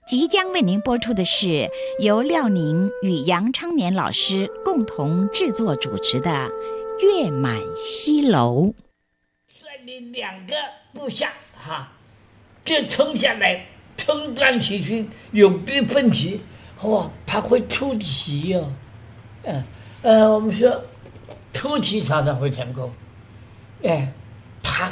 即将为您播出的是由廖宁与杨昌年老师共同制作主持的《月满西楼》。 率领2个部下就冲下来，冲撞起去，有逼分歧，他会出题哦。我们说出题常常会成功，他